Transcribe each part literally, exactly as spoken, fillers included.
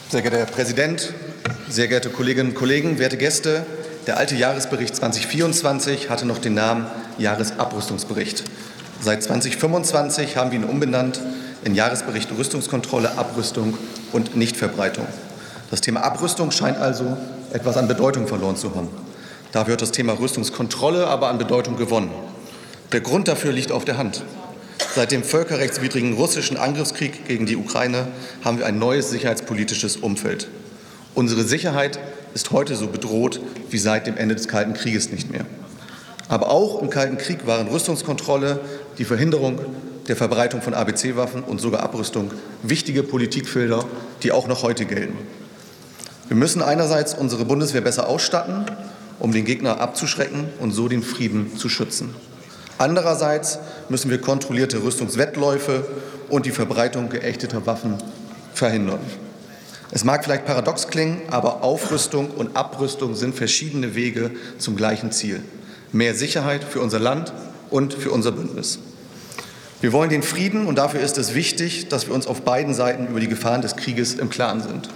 Sehr geehrter Herr Präsident, sehr geehrte Kolleginnen und Kollegen, werte Gäste! Der alte Jahresbericht zweitausendvierundzwanzig hatte noch den Namen Jahresabrüstungsbericht. Seit zweitausendfünfundzwanzig haben wir ihn umbenannt in Jahresbericht Rüstungskontrolle, Abrüstung und Nichtverbreitung. Das Thema Abrüstung scheint also etwas an Bedeutung verloren zu haben. Dafür hat das Thema Rüstungskontrolle aber an Bedeutung gewonnen. Der Grund dafür liegt auf der Hand. Seit dem völkerrechtswidrigen russischen Angriffskrieg gegen die Ukraine haben wir ein neues sicherheitspolitisches Umfeld. Unsere Sicherheit ist heute so bedroht wie seit dem Ende des Kalten Krieges nicht mehr. Aber auch im Kalten Krieg waren Rüstungskontrolle, die Verhinderung der Verbreitung von A B C-Waffen und sogar Abrüstung wichtige Politikfelder, die auch noch heute gelten. Wir müssen einerseits unsere Bundeswehr besser ausstatten, um den Gegner abzuschrecken und so den Frieden zu schützen. Andererseits müssen wir kontrollierte Rüstungswettläufe und die Verbreitung geächteter Waffen verhindern. Es mag vielleicht paradox klingen, aber Aufrüstung und Abrüstung sind verschiedene Wege zum gleichen Ziel: mehr Sicherheit für unser Land und für unser Bündnis. Wir wollen den Frieden, und dafür ist es wichtig, dass wir uns auf beiden Seiten über die Gefahren des Krieges im Klaren sind.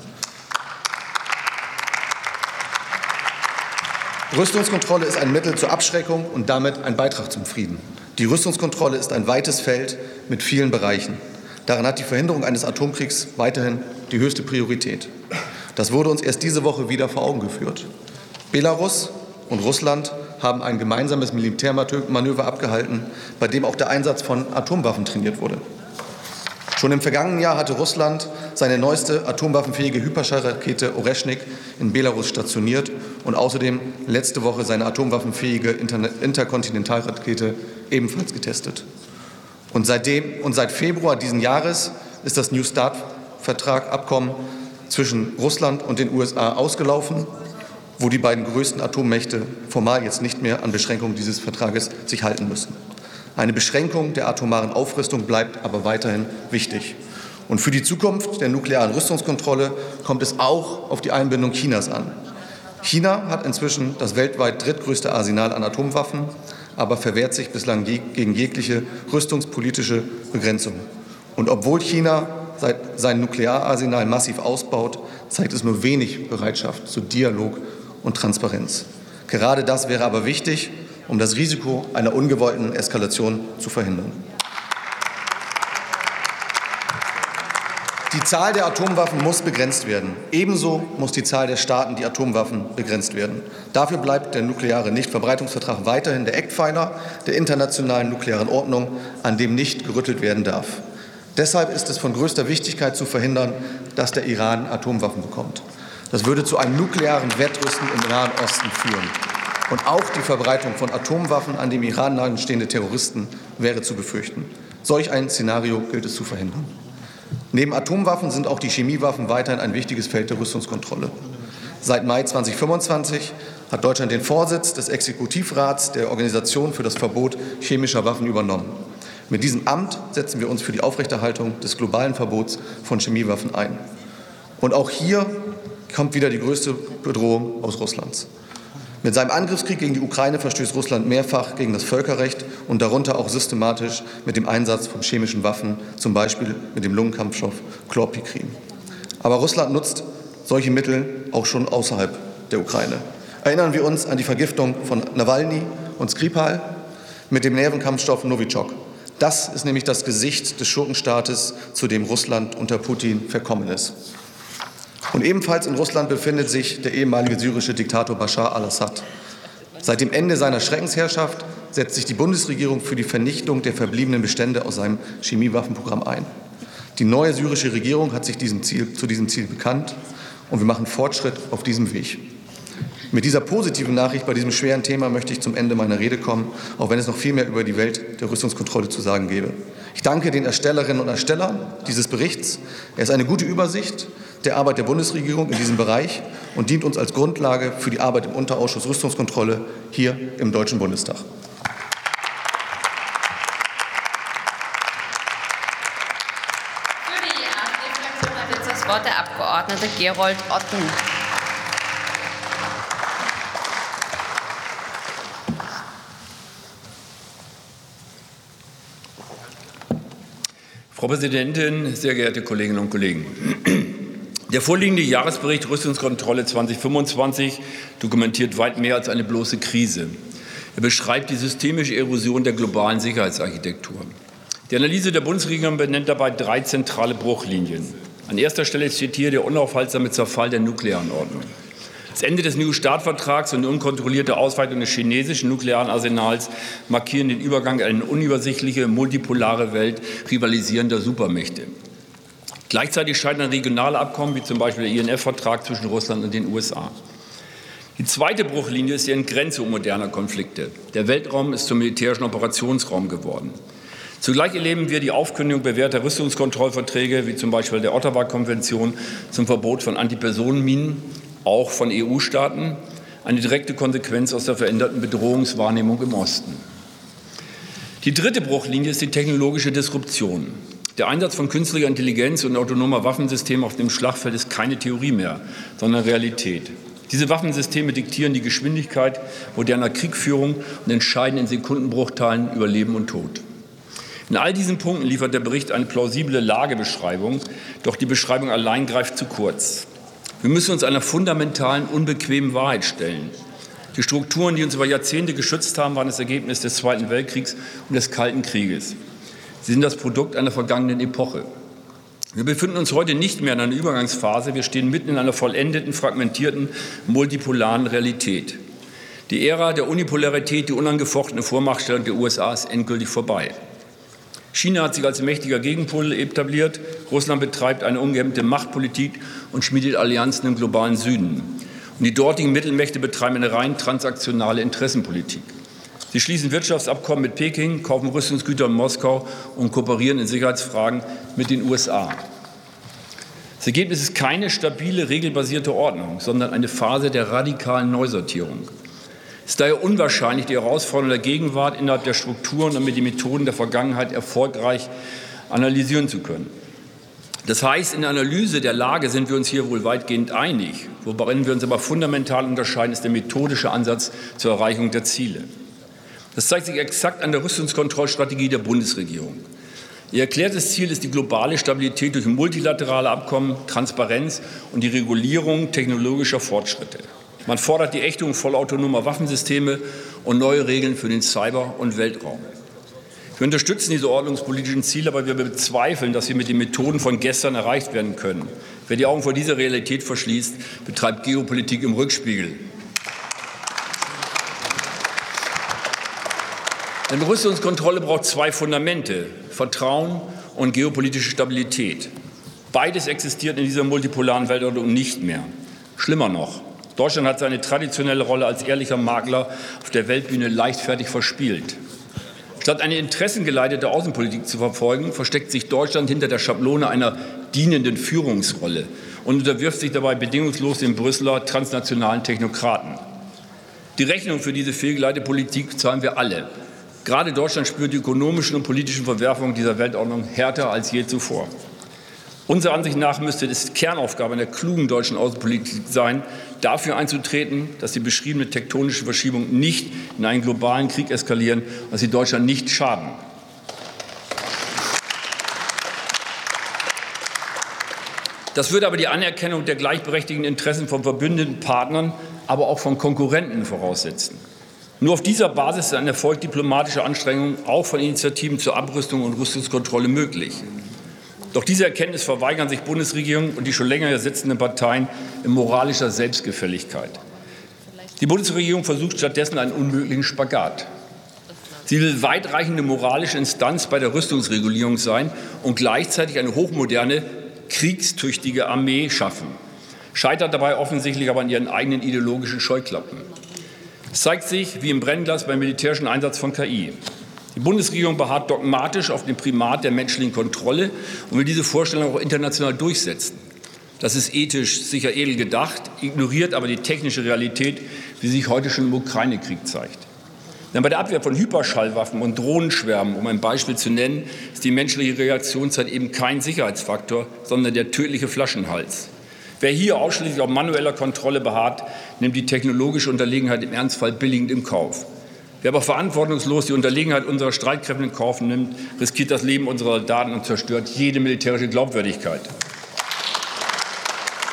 Rüstungskontrolle ist ein Mittel zur Abschreckung und damit ein Beitrag zum Frieden. Die Rüstungskontrolle ist ein weites Feld mit vielen Bereichen. Darin hat die Verhinderung eines Atomkriegs weiterhin die höchste Priorität. Das wurde uns erst diese Woche wieder vor Augen geführt. Belarus und Russland haben ein gemeinsames Militärmanöver abgehalten, bei dem auch der Einsatz von Atomwaffen trainiert wurde. Schon im vergangenen Jahr hatte Russland seine neueste atomwaffenfähige Hyperschallrakete Oreschnik in Belarus stationiert und außerdem letzte Woche seine atomwaffenfähige Interkontinentalrakete ebenfalls getestet. Und seitdem und seit Februar diesen Jahres ist das New START-Vertrag-Abkommen zwischen Russland und den U S A ausgelaufen, wo die beiden größten Atommächte formal jetzt nicht mehr an Beschränkungen dieses Vertrages sich halten müssen. Eine Beschränkung der atomaren Aufrüstung bleibt aber weiterhin wichtig. Und für die Zukunft der nuklearen Rüstungskontrolle kommt es auch auf die Einbindung Chinas an. China hat inzwischen das weltweit drittgrößte Arsenal an Atomwaffen, aber verwehrt sich bislang gegen jegliche rüstungspolitische Begrenzung. Und obwohl China sein Nukleararsenal massiv ausbaut, zeigt es nur wenig Bereitschaft zu Dialog und Transparenz. Gerade das wäre aber wichtig, um das Risiko einer ungewollten Eskalation zu verhindern. Die Zahl der Atomwaffen muss begrenzt werden. Ebenso muss die Zahl der Staaten, die Atomwaffen begrenzt werden. Dafür bleibt der nukleare Nichtverbreitungsvertrag weiterhin der Eckpfeiler der internationalen nuklearen Ordnung, an dem nicht gerüttelt werden darf. Deshalb ist es von größter Wichtigkeit zu verhindern, dass der Iran Atomwaffen bekommt. Das würde zu einem nuklearen Wettrüsten im Nahen Osten führen. Und auch die Verbreitung von Atomwaffen an dem Iran nahestehende Terroristen wäre zu befürchten. Solch ein Szenario gilt es zu verhindern. Neben Atomwaffen sind auch die Chemiewaffen weiterhin ein wichtiges Feld der Rüstungskontrolle. Seit Mai zweitausendfünfundzwanzig hat Deutschland den Vorsitz des Exekutivrats der Organisation für das Verbot chemischer Waffen übernommen. Mit diesem Amt setzen wir uns für die Aufrechterhaltung des globalen Verbots von Chemiewaffen ein. Und auch hier kommt wieder die größte Bedrohung aus Russlands. Mit seinem Angriffskrieg gegen die Ukraine verstößt Russland mehrfach gegen das Völkerrecht und darunter auch systematisch mit dem Einsatz von chemischen Waffen, zum Beispiel mit dem Lungenkampfstoff Chlorpikrin. Aber Russland nutzt solche Mittel auch schon außerhalb der Ukraine. Erinnern wir uns an die Vergiftung von Nawalny und Skripal mit dem Nervenkampfstoff Novichok. Das ist nämlich das Gesicht des Schurkenstaates, zu dem Russland unter Putin verkommen ist. Und ebenfalls in Russland befindet sich der ehemalige syrische Diktator Bashar al-Assad. Seit dem Ende seiner Schreckensherrschaft setzt sich die Bundesregierung für die Vernichtung der verbliebenen Bestände aus seinem Chemiewaffenprogramm ein. Die neue syrische Regierung hat sich diesem Ziel, zu diesem Ziel bekannt, und wir machen Fortschritt auf diesem Weg. Mit dieser positiven Nachricht bei diesem schweren Thema möchte ich zum Ende meiner Rede kommen, auch wenn es noch viel mehr über die Welt der Rüstungskontrolle zu sagen gäbe. Ich danke den Erstellerinnen und Erstellern dieses Berichts. Er ist eine gute Übersicht der Arbeit der Bundesregierung in diesem Bereich und dient uns als Grundlage für die Arbeit im Unterausschuss Rüstungskontrolle hier im Deutschen Bundestag. Für die AfD-Fraktion hat jetzt das Wort der Abgeordnete Gerold Otten. Frau Präsidentin, sehr geehrte Kolleginnen und Kollegen! Der vorliegende Jahresbericht Rüstungskontrolle zweitausendfünfundzwanzig dokumentiert weit mehr als eine bloße Krise. Er beschreibt die systemische Erosion der globalen Sicherheitsarchitektur. Die Analyse der Bundesregierung benennt dabei drei zentrale Bruchlinien. An erster Stelle steht hier der unaufhaltsame Zerfall der nuklearen Ordnung. Das Ende des New START-Vertrags und die unkontrollierte Ausweitung des chinesischen nuklearen Arsenals markieren den Übergang in eine unübersichtliche, multipolare Welt rivalisierender Supermächte. Gleichzeitig scheitern regionale Abkommen, wie zum Beispiel der I N F-Vertrag zwischen Russland und den U S A. Die zweite Bruchlinie ist die Entgrenzung moderner Konflikte. Der Weltraum ist zum militärischen Operationsraum geworden. Zugleich erleben wir die Aufkündigung bewährter Rüstungskontrollverträge, wie zum Beispiel der Ottawa-Konvention zum Verbot von Antipersonenminen, auch von E U-Staaten, eine direkte Konsequenz aus der veränderten Bedrohungswahrnehmung im Osten. Die dritte Bruchlinie ist die technologische Disruption. Der Einsatz von künstlicher Intelligenz und autonomer Waffensysteme auf dem Schlachtfeld ist keine Theorie mehr, sondern Realität. Diese Waffensysteme diktieren die Geschwindigkeit moderner Kriegführung und entscheiden in Sekundenbruchteilen über Leben und Tod. In all diesen Punkten liefert der Bericht eine plausible Lagebeschreibung, doch die Beschreibung allein greift zu kurz. Wir müssen uns einer fundamentalen, unbequemen Wahrheit stellen. Die Strukturen, die uns über Jahrzehnte geschützt haben, waren das Ergebnis des Zweiten Weltkriegs und des Kalten Krieges. Sie sind das Produkt einer vergangenen Epoche. Wir befinden uns heute nicht mehr in einer Übergangsphase. Wir stehen mitten in einer vollendeten, fragmentierten, multipolaren Realität. Die Ära der Unipolarität, die unangefochtene Vormachtstellung der U S A ist endgültig vorbei. China hat sich als mächtiger Gegenpol etabliert. Russland betreibt eine ungehemmte Machtpolitik und schmiedet Allianzen im globalen Süden. Und die dortigen Mittelmächte betreiben eine rein transaktionale Interessenpolitik. Sie schließen Wirtschaftsabkommen mit Peking, kaufen Rüstungsgüter in Moskau und kooperieren in Sicherheitsfragen mit den U S A. Das Ergebnis ist keine stabile, regelbasierte Ordnung, sondern eine Phase der radikalen Neusortierung. Es ist daher unwahrscheinlich, die Herausforderungen der Gegenwart innerhalb der Strukturen und mit den Methoden der Vergangenheit erfolgreich analysieren zu können. Das heißt, in der Analyse der Lage sind wir uns hier wohl weitgehend einig. Worin wir uns aber fundamental unterscheiden, ist der methodische Ansatz zur Erreichung der Ziele. Das zeigt sich exakt an der Rüstungskontrollstrategie der Bundesregierung. Ihr erklärtes Ziel ist die globale Stabilität durch multilaterale Abkommen, Transparenz und die Regulierung technologischer Fortschritte. Man fordert die Ächtung vollautonomer Waffensysteme und neue Regeln für den Cyber- und Weltraum. Wir unterstützen diese ordnungspolitischen Ziele, aber wir bezweifeln, dass sie mit den Methoden von gestern erreicht werden können. Wer die Augen vor dieser Realität verschließt, betreibt Geopolitik im Rückspiegel. Eine Rüstungskontrolle braucht zwei Fundamente: Vertrauen und geopolitische Stabilität. Beides existiert in dieser multipolaren Weltordnung nicht mehr. Schlimmer noch: Deutschland hat seine traditionelle Rolle als ehrlicher Makler auf der Weltbühne leichtfertig verspielt. Statt eine interessengeleitete Außenpolitik zu verfolgen, versteckt sich Deutschland hinter der Schablone einer dienenden Führungsrolle und unterwirft sich dabei bedingungslos den Brüsseler transnationalen Technokraten. Die Rechnung für diese fehlgeleitete Politik zahlen wir alle. Gerade Deutschland spürt die ökonomischen und politischen Verwerfungen dieser Weltordnung härter als je zuvor. Unserer Ansicht nach müsste es Kernaufgabe einer klugen deutschen Außenpolitik sein, dafür einzutreten, dass die beschriebene tektonische Verschiebung nicht in einen globalen Krieg eskalieren und dass sie Deutschland nicht schaden. Das würde aber die Anerkennung der gleichberechtigten Interessen von verbündeten Partnern, aber auch von Konkurrenten voraussetzen. Nur auf dieser Basis ist ein Erfolg diplomatischer Anstrengungen, auch von Initiativen zur Abrüstung und Rüstungskontrolle möglich. Doch diese Erkenntnis verweigern sich Bundesregierung und die schon länger hier sitzenden Parteien in moralischer Selbstgefälligkeit. Die Bundesregierung versucht stattdessen einen unmöglichen Spagat. Sie will weitreichende moralische Instanz bei der Rüstungsregulierung sein und gleichzeitig eine hochmoderne, kriegstüchtige Armee schaffen, scheitert dabei offensichtlich aber an ihren eigenen ideologischen Scheuklappen. Es zeigt sich wie im Brennglas beim militärischen Einsatz von K I. Die Bundesregierung beharrt dogmatisch auf dem Primat der menschlichen Kontrolle und will diese Vorstellung auch international durchsetzen. Das ist ethisch sicher edel gedacht, ignoriert aber die technische Realität, wie sich heute schon im Ukraine-Krieg zeigt. Denn bei der Abwehr von Hyperschallwaffen und Drohnenschwärmen, um ein Beispiel zu nennen, ist die menschliche Reaktionszeit eben kein Sicherheitsfaktor, sondern der tödliche Flaschenhals. Wer hier ausschließlich auf manueller Kontrolle beharrt, nimmt die technologische Unterlegenheit im Ernstfall billigend in Kauf. Wer aber verantwortungslos die Unterlegenheit unserer Streitkräfte in Kauf nimmt, riskiert das Leben unserer Soldaten und zerstört jede militärische Glaubwürdigkeit.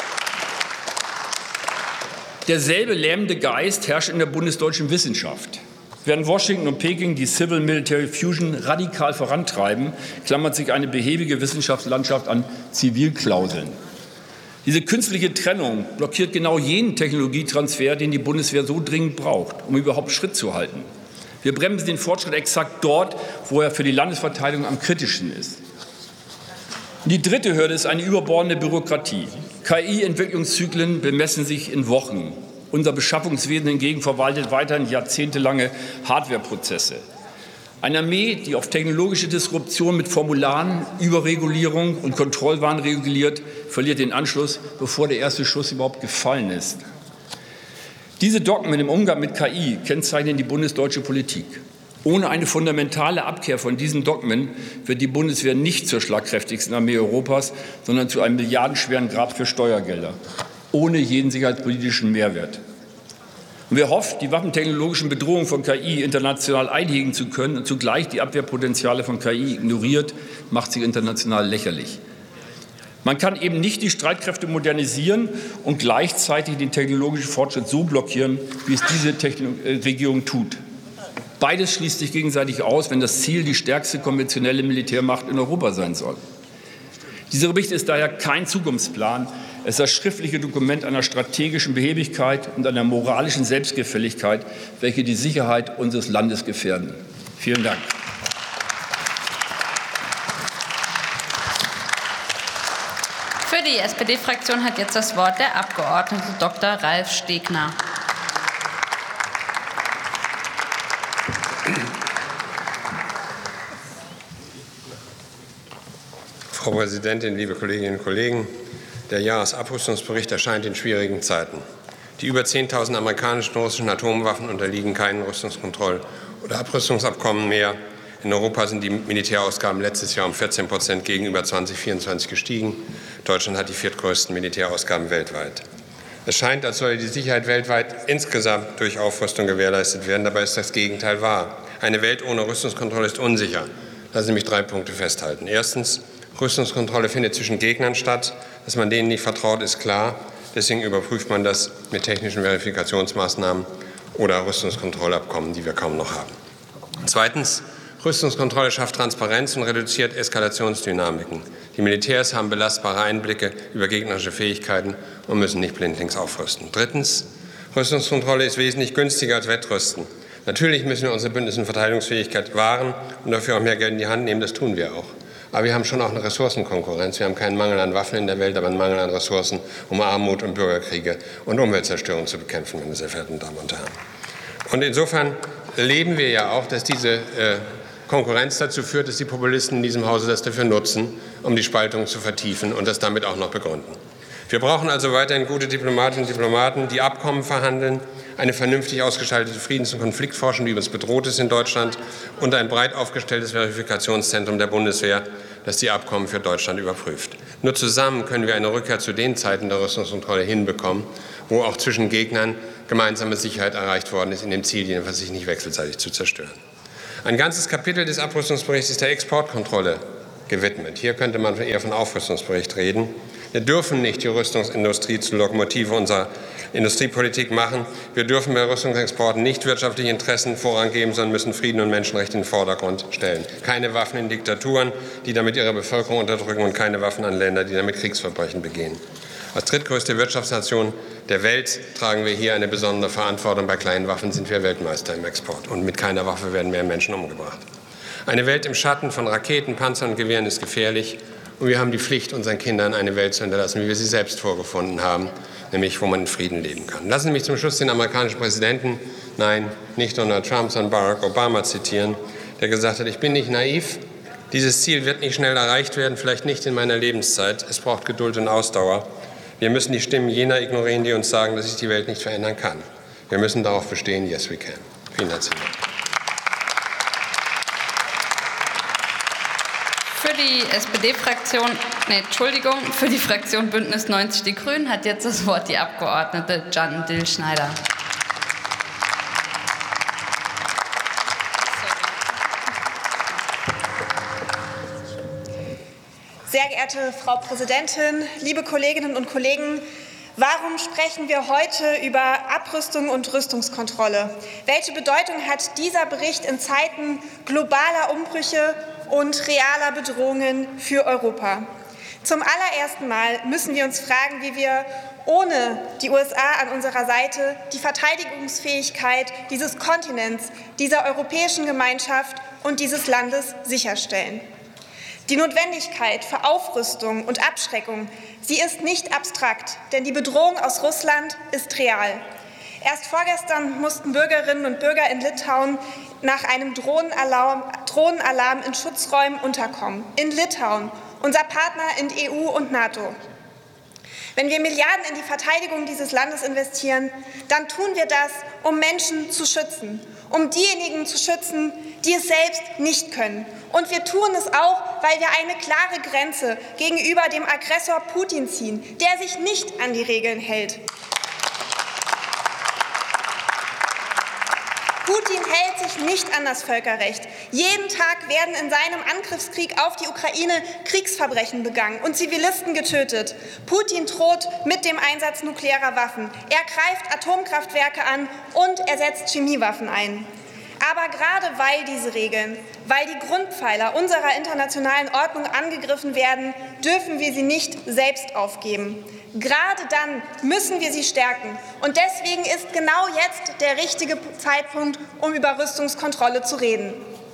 Derselbe lähmende Geist herrscht in der bundesdeutschen Wissenschaft. Während Washington und Peking die Civil-Military Fusion radikal vorantreiben, klammert sich eine behäbige Wissenschaftslandschaft an Zivilklauseln. Diese künstliche Trennung blockiert genau jenen Technologietransfer, den die Bundeswehr so dringend braucht, um überhaupt Schritt zu halten. Wir bremsen den Fortschritt exakt dort, wo er für die Landesverteidigung am kritischsten ist. Die dritte Hürde ist eine überbordende Bürokratie. K I-Entwicklungszyklen bemessen sich in Wochen. Unser Beschaffungswesen hingegen verwaltet weiterhin jahrzehntelange Hardwareprozesse. Eine Armee, die auf technologische Disruption mit Formularen, Überregulierung und Kontrollwahn reguliert, verliert den Anschluss, bevor der erste Schuss überhaupt gefallen ist. Diese Dogmen im Umgang mit K I kennzeichnen die bundesdeutsche Politik. Ohne eine fundamentale Abkehr von diesen Dogmen wird die Bundeswehr nicht zur schlagkräftigsten Armee Europas, sondern zu einem milliardenschweren Grab für Steuergelder, ohne jeden sicherheitspolitischen Mehrwert. Und wer hofft, die waffentechnologischen Bedrohungen von K I international einhegen zu können und zugleich die Abwehrpotenziale von K I ignoriert, macht sich international lächerlich. Man kann eben nicht die Streitkräfte modernisieren und gleichzeitig den technologischen Fortschritt so blockieren, wie es diese Techno- Regierung tut. Beides schließt sich gegenseitig aus, wenn das Ziel die stärkste konventionelle Militärmacht in Europa sein soll. Dieser Bericht ist daher kein Zukunftsplan. Es ist das schriftliche Dokument einer strategischen Behebigkeit und einer moralischen Selbstgefälligkeit, welche die Sicherheit unseres Landes gefährden. Vielen Dank. Für die S P D-Fraktion hat jetzt das Wort der Abgeordnete Doktor Ralf Stegner. Frau Präsidentin, liebe Kolleginnen und Kollegen! Der Jahresabrüstungsbericht erscheint in schwierigen Zeiten. Die über zehntausend amerikanischen und russischen Atomwaffen unterliegen keinen Rüstungskontroll- oder Abrüstungsabkommen mehr. In Europa sind die Militärausgaben letztes Jahr um vierzehn Prozent gegenüber zweitausendvierundzwanzig gestiegen. Deutschland hat die viertgrößten Militärausgaben weltweit. Es scheint, als solle die Sicherheit weltweit insgesamt durch Aufrüstung gewährleistet werden. Dabei ist das Gegenteil wahr. Eine Welt ohne Rüstungskontrolle ist unsicher. Lassen Sie mich drei Punkte festhalten. Erstens, Rüstungskontrolle findet zwischen Gegnern statt. Dass man denen nicht vertraut, ist klar. Deswegen überprüft man das mit technischen Verifikationsmaßnahmen oder Rüstungskontrollabkommen, die wir kaum noch haben. Zweitens, Rüstungskontrolle schafft Transparenz und reduziert Eskalationsdynamiken. Die Militärs haben belastbare Einblicke über gegnerische Fähigkeiten und müssen nicht blindlings aufrüsten. Drittens, Rüstungskontrolle ist wesentlich günstiger als Wettrüsten. Natürlich müssen wir unsere Bündnis- und Verteidigungsfähigkeit wahren und dafür auch mehr Geld in die Hand nehmen. Das tun wir auch. Aber wir haben schon auch eine Ressourcenkonkurrenz. Wir haben keinen Mangel an Waffen in der Welt, aber einen Mangel an Ressourcen, um Armut und Bürgerkriege und Umweltzerstörung zu bekämpfen, meine sehr verehrten Damen und Herren. Und insofern erleben wir ja auch, dass diese äh, Konkurrenz dazu führt, dass die Populisten in diesem Hause das dafür nutzen, um die Spaltung zu vertiefen und das damit auch noch begründen. Wir brauchen also weiterhin gute Diplomatinnen und Diplomaten, die Abkommen verhandeln, eine vernünftig ausgestaltete Friedens- und Konfliktforschung, die uns bedroht ist in Deutschland, und ein breit aufgestelltes Verifikationszentrum der Bundeswehr, das die Abkommen für Deutschland überprüft. Nur zusammen können wir eine Rückkehr zu den Zeiten der Rüstungskontrolle hinbekommen, wo auch zwischen Gegnern gemeinsame Sicherheit erreicht worden ist, in dem Ziel, jedenfalls sich nicht wechselseitig zu zerstören. Ein ganzes Kapitel des Abrüstungsberichts ist der Exportkontrolle gewidmet. Hier könnte man eher von Aufrüstungsbericht reden. Wir dürfen nicht die Rüstungsindustrie zur Lokomotive unserer Industriepolitik machen. Wir dürfen bei Rüstungsexporten nicht wirtschaftliche Interessen Vorrang geben, sondern müssen Frieden und Menschenrechte in den Vordergrund stellen. Keine Waffen in Diktaturen, die damit ihre Bevölkerung unterdrücken, und keine Waffen an Länder, die damit Kriegsverbrechen begehen. Als drittgrößte Wirtschaftsnation der Welt tragen wir hier eine besondere Verantwortung. Bei kleinen Waffen sind wir Weltmeister im Export. Und mit keiner Waffe werden mehr Menschen umgebracht. Eine Welt im Schatten von Raketen, Panzern und Gewehren ist gefährlich. Und wir haben die Pflicht, unseren Kindern eine Welt zu hinterlassen, wie wir sie selbst vorgefunden haben, nämlich wo man in Frieden leben kann. Lassen Sie mich zum Schluss den amerikanischen Präsidenten, nein, nicht Donald Trump, sondern Barack Obama zitieren, der gesagt hat: Ich bin nicht naiv. Dieses Ziel wird nicht schnell erreicht werden, vielleicht nicht in meiner Lebenszeit. Es braucht Geduld und Ausdauer. Wir müssen die Stimmen jener ignorieren, die uns sagen, dass sich die Welt nicht verändern kann. Wir müssen darauf bestehen, yes we can. Vielen herzlichen Dank. Für die S P D-Fraktion, nee, Entschuldigung, für die Fraktion Bündnis neunzig Die Grünen hat jetzt das Wort die Abgeordnete Jeanne Dill-Schneider. Sehr geehrte Frau Präsidentin, liebe Kolleginnen und Kollegen! Warum sprechen wir heute über Abrüstung und Rüstungskontrolle? Welche Bedeutung hat dieser Bericht in Zeiten globaler Umbrüche und realer Bedrohungen für Europa? Zum allerersten Mal müssen wir uns fragen, wie wir ohne die U S A an unserer Seite die Verteidigungsfähigkeit dieses Kontinents, dieser europäischen Gemeinschaft und dieses Landes sicherstellen. Die Notwendigkeit für Aufrüstung und Abschreckung, sie ist nicht abstrakt, denn die Bedrohung aus Russland ist real. Erst vorgestern mussten Bürgerinnen und Bürger in Litauen nach einem Drohnenalarm, Drohnenalarm in Schutzräumen unterkommen. In Litauen, unser Partner in E U und NATO. Wenn wir Milliarden in die Verteidigung dieses Landes investieren, dann tun wir das, um Menschen zu schützen, um diejenigen zu schützen, die es selbst nicht können. Und wir tun es auch, weil wir eine klare Grenze gegenüber dem Aggressor Putin ziehen, der sich nicht an die Regeln hält. Putin hält sich nicht an das Völkerrecht. Jeden Tag werden in seinem Angriffskrieg auf die Ukraine Kriegsverbrechen begangen und Zivilisten getötet. Putin droht mit dem Einsatz nuklearer Waffen. Er greift Atomkraftwerke an und er setzt Chemiewaffen ein. Aber gerade weil diese Regeln, weil die Grundpfeiler unserer internationalen Ordnung angegriffen werden, dürfen wir sie nicht selbst aufgeben. Gerade dann müssen wir sie stärken. Und deswegen ist genau jetzt der richtige Zeitpunkt, um über Rüstungskontrolle zu reden.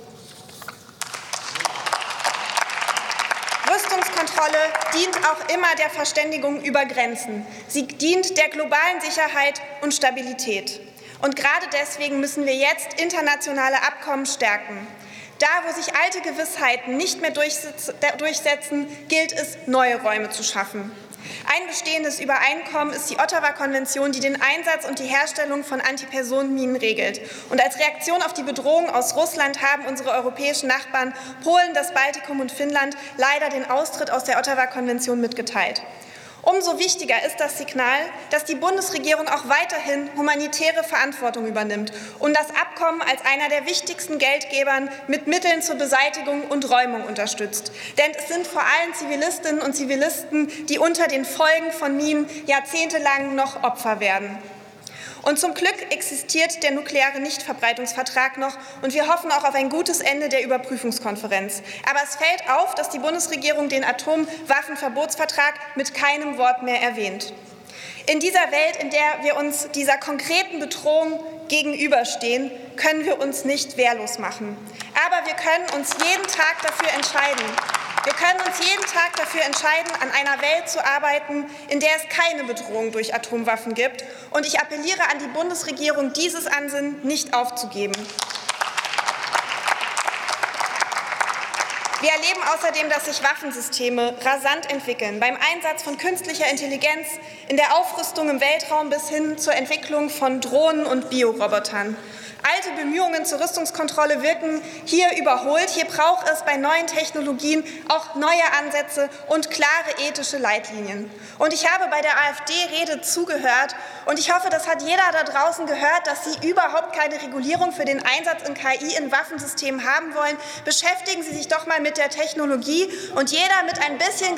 Rüstungskontrolle dient auch immer der Verständigung über Grenzen. Sie dient der globalen Sicherheit und Stabilität. Und gerade deswegen müssen wir jetzt internationale Abkommen stärken. Da, wo sich alte Gewissheiten nicht mehr durchsetzen, gilt es, neue Räume zu schaffen. Ein bestehendes Übereinkommen ist die Ottawa-Konvention, die den Einsatz und die Herstellung von Antipersonenminen regelt. Und als Reaktion auf die Bedrohung aus Russland haben unsere europäischen Nachbarn Polen, das Baltikum und Finnland leider den Austritt aus der Ottawa-Konvention mitgeteilt. Umso wichtiger ist das Signal, dass die Bundesregierung auch weiterhin humanitäre Verantwortung übernimmt und das Abkommen als einer der wichtigsten Geldgebern mit Mitteln zur Beseitigung und Räumung unterstützt. Denn es sind vor allem Zivilistinnen und Zivilisten, die unter den Folgen von Minen jahrzehntelang noch Opfer werden. Und zum Glück existiert der nukleare Nichtverbreitungsvertrag noch, und wir hoffen auch auf ein gutes Ende der Überprüfungskonferenz. Aber es fällt auf, dass die Bundesregierung den Atomwaffenverbotsvertrag mit keinem Wort mehr erwähnt. In dieser Welt, in der wir uns dieser konkreten Bedrohung gegenüberstehen, können wir uns nicht wehrlos machen. Aber wir können uns jeden Tag dafür entscheiden, Wir können uns jeden Tag dafür entscheiden, an einer Welt zu arbeiten, in der es keine Bedrohung durch Atomwaffen gibt. Und ich appelliere an die Bundesregierung, dieses Ansinnen nicht aufzugeben. Wir erleben außerdem, dass sich Waffensysteme rasant entwickeln, beim Einsatz von künstlicher Intelligenz, in der Aufrüstung im Weltraum bis hin zur Entwicklung von Drohnen und Biorobotern. Alte Bemühungen zur Rüstungskontrolle wirken hier überholt. Hier braucht es bei neuen Technologien auch neue Ansätze und klare ethische Leitlinien. Und ich habe bei der AfD-Rede zugehört und ich hoffe, das hat jeder da draußen gehört, dass Sie überhaupt keine Regulierung für den Einsatz in K I in Waffensystemen haben wollen. Beschäftigen Sie sich doch mal mit der Technologie und jeder mit ein bisschen